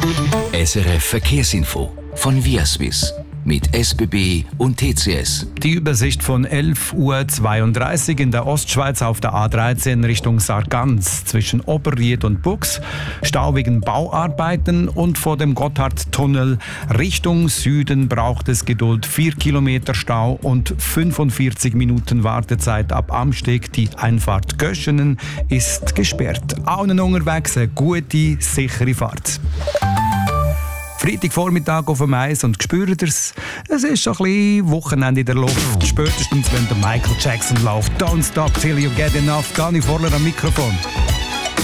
SRF Verkehrsinfo von Viaswiss mit SBB und TCS. Die Übersicht von 11:32 Uhr in der Ostschweiz auf der A13 Richtung Sargans zwischen Oberried und Bux. Stau wegen Bauarbeiten und vor dem Gotthardtunnel Richtung Süden braucht es Geduld. 4 Kilometer Stau und 45 Minuten Wartezeit ab Amsteg. Die Einfahrt Göschenen ist gesperrt. Allen unterwegs eine gute, sichere Fahrt. Freitagvormittag auf dem Eis und spürt es ist schon ein bisschen Wochenende in der Luft. Spätestens wenn der Michael Jackson läuft. Don't stop till you get enough. Dani Vorler am Mikrofon.